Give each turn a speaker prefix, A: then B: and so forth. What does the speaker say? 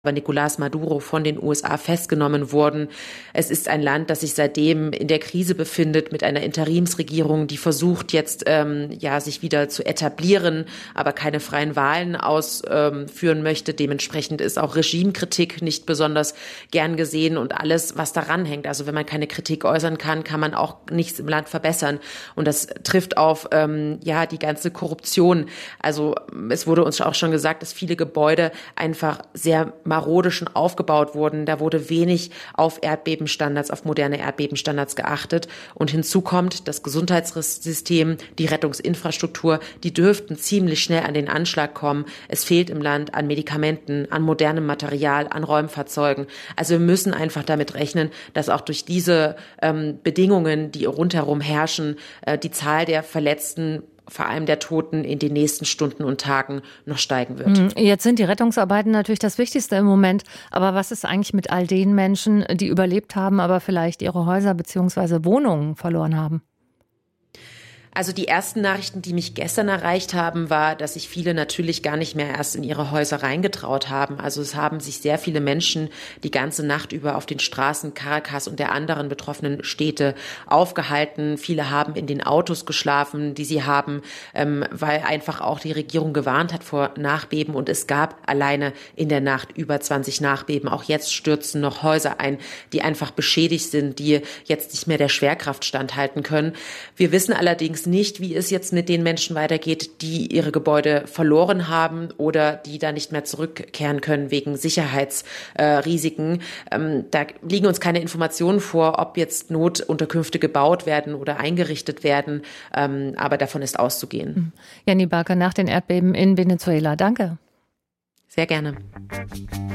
A: Nicolás Maduro von den USA festgenommen wurden. Es ist ein Land, das sich seitdem in der Krise befindet, mit einer Interimsregierung, die versucht jetzt sich wieder zu etablieren, aber keine freien Wahlen ausführen möchte. Dementsprechend ist auch Regimekritik nicht besonders gern gesehen und alles, was daran hängt. Also wenn man keine Kritik äußern kann, kann man auch nichts im Land verbessern. Und das trifft auf die ganze Korruption. Also es wurde uns auch schon gesagt, dass viele Gebäude einfach sehr marode schon aufgebaut wurden. Da wurde wenig auf Erdbebenstandards, auf moderne Erdbebenstandards geachtet. Und hinzu kommt das Gesundheitssystem, die Rettungsinfrastruktur, die dürften ziemlich schnell an den Anschlag kommen. Es fehlt im Land an Medikamenten, an modernem Material, an Räumfahrzeugen. Also wir müssen einfach damit rechnen, dass auch durch diese Bedingungen, die rundherum herrschen, die Zahl der Verletzten, vor allem der Toten, in den nächsten Stunden und Tagen noch steigen wird.
B: Jetzt sind die Rettungsarbeiten natürlich das Wichtigste im Moment. Aber was ist eigentlich mit all den Menschen, die überlebt haben, aber vielleicht ihre Häuser bzw. Wohnungen verloren haben?
A: Also die ersten Nachrichten, die mich gestern erreicht haben, war, dass sich viele natürlich gar nicht mehr erst in ihre Häuser reingetraut haben. Also es haben sich sehr viele Menschen die ganze Nacht über auf den Straßen Caracas und der anderen betroffenen Städte aufgehalten. Viele haben in den Autos geschlafen, die sie haben, weil einfach auch die Regierung gewarnt hat vor Nachbeben. Und es gab alleine in der Nacht über 20 Nachbeben. Auch jetzt stürzen noch Häuser ein, die einfach beschädigt sind, die jetzt nicht mehr der Schwerkraft standhalten können. Wir wissen allerdings nicht, wie es jetzt mit den Menschen weitergeht, die ihre Gebäude verloren haben oder die da nicht mehr zurückkehren können wegen Sicherheitsrisiken. Da liegen uns keine Informationen vor, ob jetzt Notunterkünfte gebaut werden oder eingerichtet werden, aber davon ist auszugehen.
B: Jenny Barker nach den Erdbeben in Venezuela. Danke.
A: Sehr gerne.